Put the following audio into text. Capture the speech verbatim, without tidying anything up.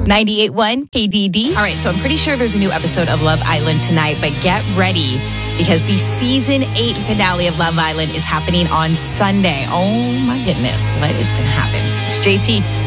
ninety-eight point one K D D. All right, so I'm pretty sure there's a new episode of Love Island tonight, but get ready because the season eight finale of Love Island is happening on Sunday. Oh my goodness, what is going to happen? It's J T.